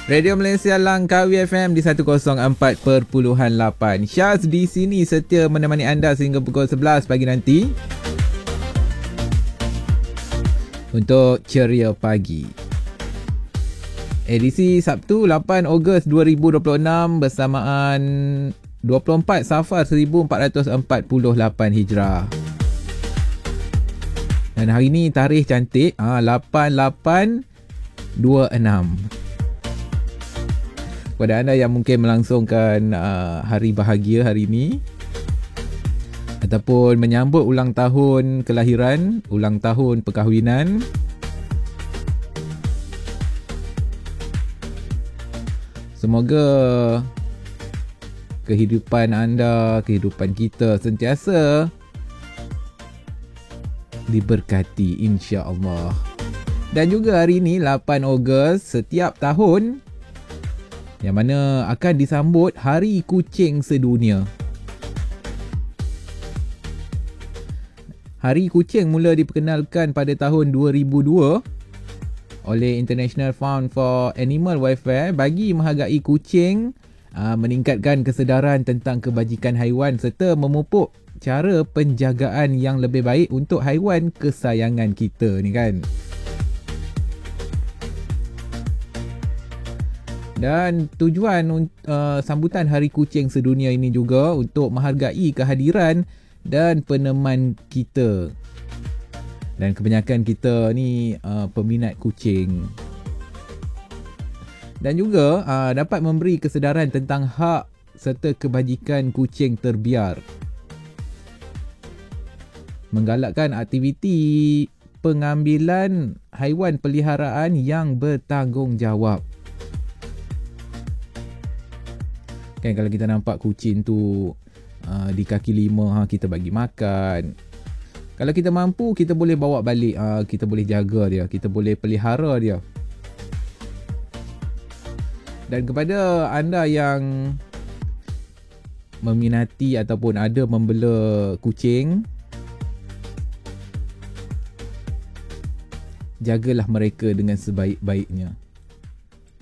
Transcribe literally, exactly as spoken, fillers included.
Radio Malaysia Langkawi F M di seratus empat perpuluhan lapan. Syaz di sini setia menemani anda sehingga pukul sebelas pagi nanti untuk Ceria Pagi. Edisi Sabtu lapan Ogos dua ribu dua puluh enam bersamaan dua puluh empat Safar seribu empat ratus empat puluh lapan Hijrah. Dan hari ni tarikh cantik, ha, lapan lapan dua enam. Kepada anda yang mungkin melangsungkan uh, hari bahagia hari ini ataupun menyambut ulang tahun kelahiran, ulang tahun perkahwinan, semoga kehidupan anda, kehidupan kita sentiasa diberkati, insya-Allah. Dan juga hari ini lapan Ogos setiap tahun yang mana akan disambut Hari Kucing Sedunia. Hari Kucing mula diperkenalkan pada tahun dua ribu dua oleh International Fund for Animal Welfare bagi menghargai kucing, meningkatkan kesedaran tentang kebajikan haiwan serta memupuk cara penjagaan yang lebih baik untuk haiwan kesayangan kita ni kan. Dan tujuan uh, sambutan Hari Kucing Sedunia ini juga untuk menghargai kehadiran dan peneman kita. Dan kebanyakan kita ni uh, peminat kucing. Dan juga uh, dapat memberi kesedaran tentang hak serta kebajikan kucing terbiar. Menggalakkan aktiviti pengambilan haiwan peliharaan yang bertanggungjawab. Kan kalau kita nampak kucing tu uh, di kaki lima, ha, kita bagi makan. Kalau kita mampu, kita boleh bawa balik, uh, kita boleh jaga dia, kita boleh pelihara dia. Dan kepada anda yang meminati ataupun ada membela kucing, jagalah mereka dengan sebaik-baiknya.